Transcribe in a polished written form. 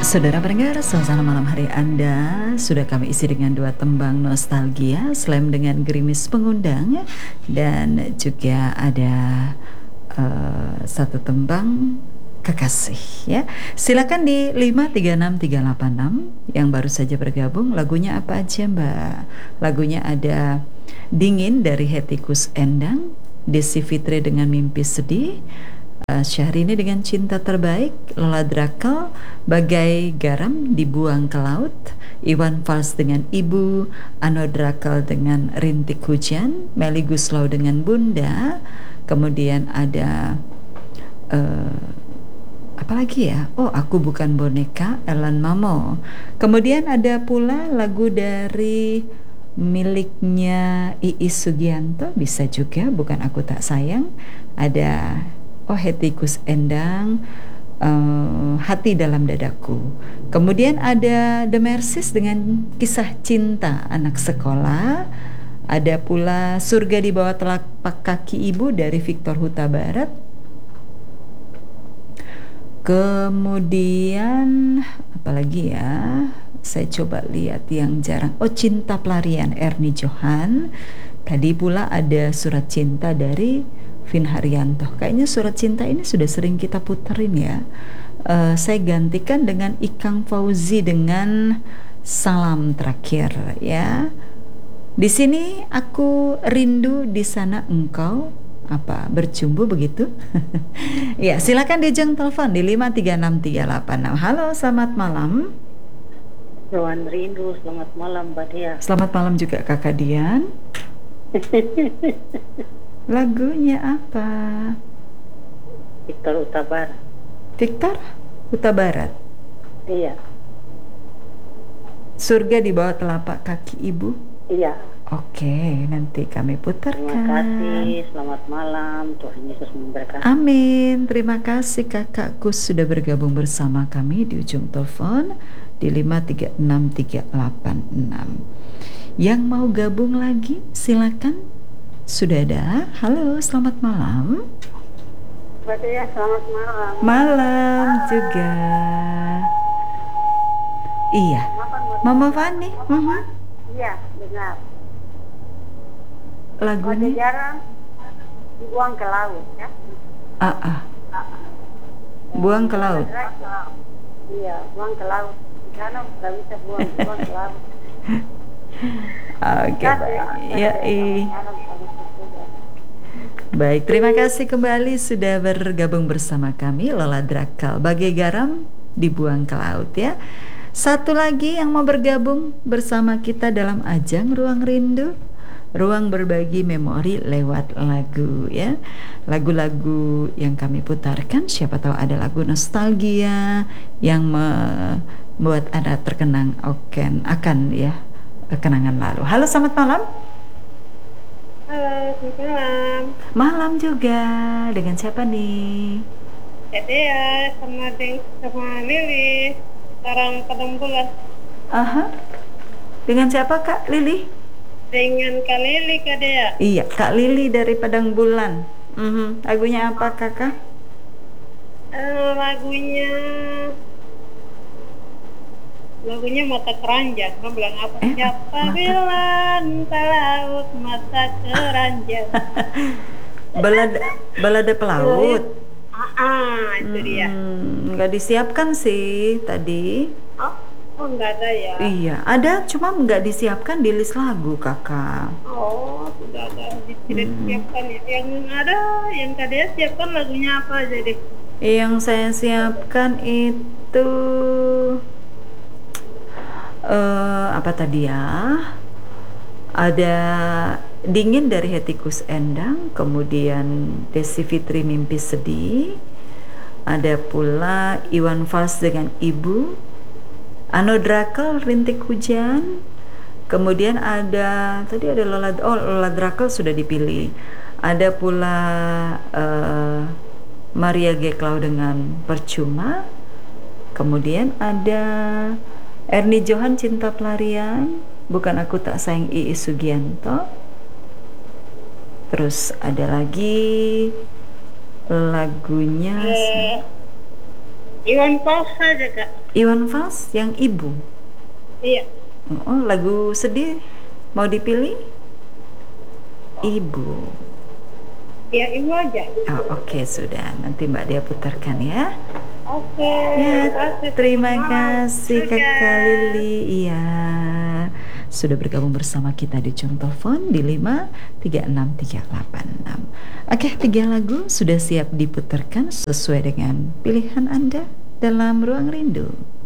Saudara pendengar, suasana malam hari Anda sudah kami isi dengan dua tembang nostalgia, slam dengan gerimis pengundang, dan juga ada satu tembang kekasih ya. Silakan di 536386 yang baru saja bergabung. Lagunya apa aja, Mbak? Lagunya ada Dingin dari Hetty Koes Endang, Desi Fitri dengan Mimpi Sedih, Syahrini dengan Cinta Terbaik, Lola Drakel Bagai Garam Dibuang ke Laut, Iwan Fals dengan Ibu, Ano Drakel dengan Rintik Hujan, Melly Guslau dengan Bunda, kemudian ada apa lagi ya? Oh, Aku Bukan Boneka, Erlan Mamo. Kemudian ada pula lagu dari miliknya Iis Sugianto, bisa juga Bukan Aku Tak Sayang. Ada Hetty Koes Endang, Hati Dalam Dadaku. Kemudian ada The Mercies dengan Kisah Cinta Anak Sekolah. Ada pula Surga di Bawah Telapak Kaki Ibu dari Victor Huta Barat. Kemudian apalagi ya? Saya coba lihat yang jarang. Oh, Cinta Pelarian Ernie Johan. Tadi pula ada Surat Cinta dari Vin Haryanto. Kayaknya Surat Cinta ini sudah sering kita puterin ya. Saya gantikan dengan Ikang Fauzi dengan Salam Terakhir ya. Di sini aku rindu, di sana engkau. Apa bercumbu begitu? Ya, silakan dijeng telepon di 536386. Halo, selamat malam. Rawan rindu, selamat malam Mbak Dia. Selamat malam juga Kakak Dian. Lagunya apa? Victor Huta Barat. Victor Huta Barat. Iya. Surga di Bawah Telapak Kaki Ibu. Iya. Oke, nanti kami putarkan. Terima kasih, selamat malam, Tuhan Yesus memberkati. Amin. Terima kasih Kakakku sudah bergabung bersama kami di ujung telepon di 536386. Yang mau gabung lagi silakan. Sudah ada. Halo, selamat malam. Mbak Dia, selamat malam. Malam juga. Iya. Mama Fani. Iya, benar. Lagunya Jarang dibuang ke laut ya. Buang ke laut. Iya, buang ke laut. Di sana nggak bisa buang ke laut. Oke, baik. Ya, baik, terima kasih kembali sudah bergabung bersama kami. Lola Drakel, Bagai Garam Dibuang ke Laut ya. Satu lagi yang mau bergabung bersama kita dalam ajang Ruang Rindu, ruang berbagi memori lewat lagu ya. Lagu-lagu yang kami putarkan, siapa tahu ada lagu nostalgia yang membuat Anda terkenang akan ya kenangan lalu. Halo, selamat malam. Halo, selamat malam. Malam juga. Dengan siapa nih? Ya, sama Lili. Sekarang Padang Bulan. Dengan siapa Kak Lili? Dengan Kak Lili, Kak Dea. Iya, Kak Lili dari Padang Bulan. Lagunya apa Kakak? Lagunya Mata Keranjang. Kamu bilang apa? Siapa bilang laut mata keranjang. Balada pelaut. Itu dia. Nggak disiapkan sih tadi. Oh, nggak ada ya? Iya, ada, cuma nggak disiapkan di list lagu Kakak. Oh, sudah ada, tidak disiapkan ya. Yang ada, yang Kak siapkan lagunya apa aja deh? Yang saya siapkan itu apa tadi ya? Ada Dingin dari Hetty Koes Endang, kemudian Desi Fitri Mimpi Sedih, ada pula Iwan Fals dengan Ibu, Ano Drakel Rintik Hujan, kemudian ada tadi ada Lola Drakel sudah dipilih, ada pula Maria Geklau dengan Percuma, kemudian ada Ernie Johan Cinta Pelarian, Bukan Aku Tak Sayang Iis Sugianto. Terus ada lagi lagunya Iwan Fals saja Kak. Iwan Fals yang Ibu. Iya. Oh, lagu sedih mau dipilih? Ibu. Ya Ibu aja. Oh, oke, sudah. Nanti Mbak Dia putarkan ya. Oke. Ya, terima kasih Juga. Kakak Lili. Iya. Sudah bergabung bersama kita di Jam Telepon di 5363886. Oke, 3 lagu sudah siap diputarkan sesuai dengan pilihan Anda dalam Ruang Rindu.